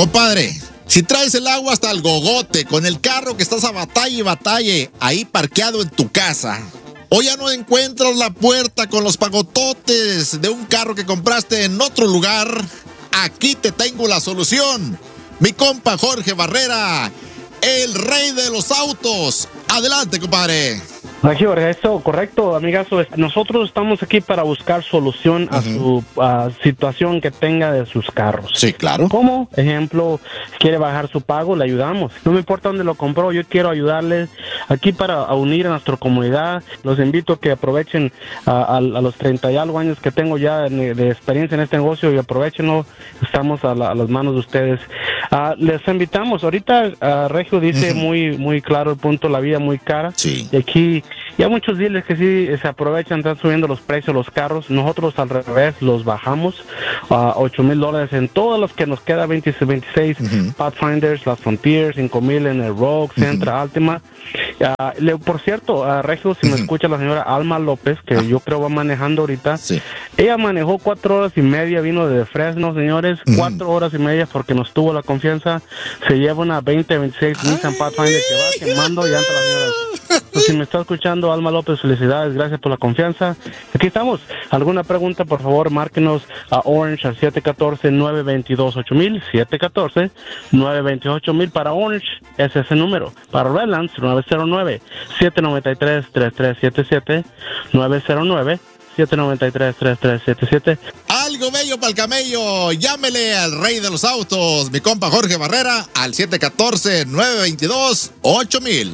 Compadre, si traes el agua hasta el gogote con el carro que estás a batalla y batalle ahí parqueado en tu casa, o ya no encuentras la puerta con los pagototes de un carro que compraste en otro lugar, aquí te tengo la solución. Mi compa Jorge Barrera, el rey de los autos. Adelante, compadre. Aquí, eso, correcto, amigazo. Nosotros estamos aquí para buscar solución a su situación que tenga de sus carros. Sí, claro. Como ejemplo, quiere bajar su pago, le ayudamos. No me importa dónde lo compró, yo quiero ayudarle aquí para unir a nuestra comunidad. Los invito a que aprovechen a los 30 y algo años que tengo ya de experiencia en este negocio y aprovechenlo. Estamos a las manos de ustedes. Les invitamos. Ahorita Regio dice muy claro el punto, la vida muy cara. Sí. Y aquí ya muchos dealers que sí se aprovechan, están subiendo los precios de los carros. Nosotros al revés los bajamos a $8,000 en todos los que nos queda 26 Pathfinders, las Frontiers, 5,000 en el Rogue, Sentra, Altima. Por cierto, Regio, si me escucha la señora Alma López, que yo creo va manejando ahorita, ella manejó 4 horas y media, vino de Fresno, señores, 4 horas y media porque nos tuvo la confianza. Se lleva una 2026 Nissan Pathfinder que va quemando y anta la señora. Pues si me está escuchando, Alma López, felicidades, gracias por la confianza. Aquí estamos. ¿Alguna pregunta? Por favor, márquenos a Orange al 714-922-8000, 714-928-8000 para Orange, ese es el número. Para Redlands, 909-793-3377, 909-793-3377. Algo bello para el camello. Llámele al rey de los autos, mi compa Jorge Barrera, al 714-922-8000.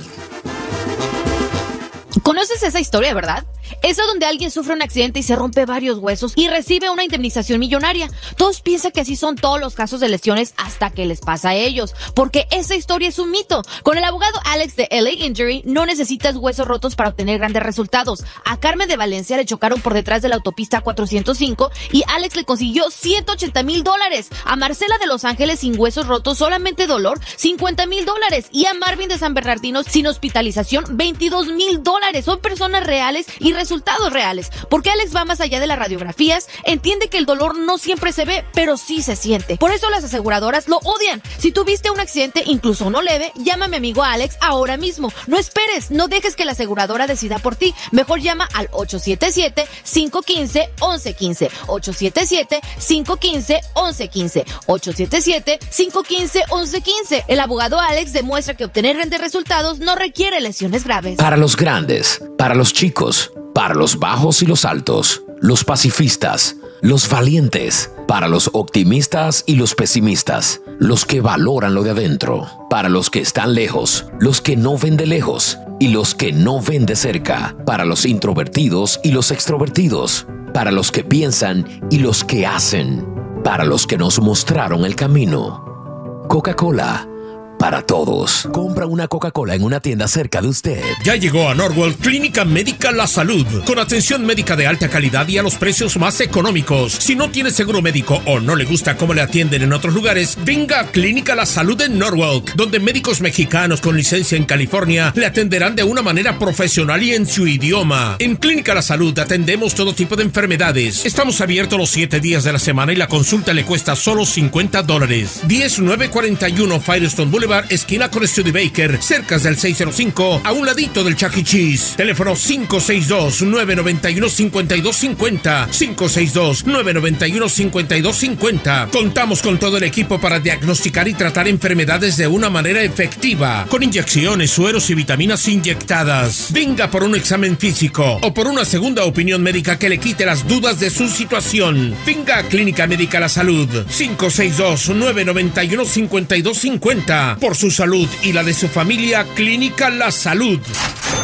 ¿Conoces esa historia, verdad? Esa donde alguien sufre un accidente y se rompe varios huesos y recibe una indemnización millonaria. Todos piensan que así son todos los casos de lesiones hasta que les pasa a ellos, porque esa historia es un mito. Con el abogado Alex de LA Injury no necesitas huesos rotos para obtener grandes resultados. A Carmen de Valencia le chocaron por detrás de la autopista 405 y Alex le consiguió $180,000. A Marcela de Los Ángeles sin huesos rotos, solamente dolor, $50,000. Y a Marvin de San Bernardino sin hospitalización, $22,000. Son personas reales y resultados reales, porque Alex va más allá de las radiografías, entiende que el dolor no siempre se ve, pero sí se siente. Por eso las aseguradoras lo odian. Si tuviste un accidente, incluso no leve, llama a mi amigo Alex ahora mismo. No esperes, no dejes que la aseguradora decida por ti. Mejor llama al 877-515-1115, 877-515-1115, 877-515-1115. El abogado Alex demuestra que obtener grandes resultados no requiere lesiones graves. Para los grandes, para los chicos, para los bajos y los altos, los pacifistas, los valientes, para los optimistas y los pesimistas, los que valoran lo de adentro, para los que están lejos, los que no ven de lejos y los que no ven de cerca, para los introvertidos y los extrovertidos, para los que piensan y los que hacen, para los que nos mostraron el camino. Coca-Cola. Para todos. Compra una Coca-Cola en una tienda cerca de usted. Ya llegó a Norwalk Clínica Médica La Salud, con atención médica de alta calidad y a los precios más económicos. Si no tiene seguro médico o no le gusta cómo le atienden en otros lugares, venga a Clínica La Salud en Norwalk, donde médicos mexicanos con licencia en California le atenderán de una manera profesional y en su idioma. En Clínica La Salud atendemos todo tipo de enfermedades. Estamos abiertos los 7 días de la semana y la consulta le cuesta solo $50. 10941 Firestone Boulevard, esquina con Studebaker, cerca del 605, a un ladito del Chuck E. Cheese. Teléfono 562-991-5250, 562-991-5250. Contamos con todo el equipo para diagnosticar y tratar enfermedades de una manera efectiva, con inyecciones, sueros y vitaminas inyectadas. Venga por un examen físico o por una segunda opinión médica que le quite las dudas de su situación. Venga a Clínica Médica La Salud, 562-991-5250. Por su salud y la de su familia, Clínica La Salud.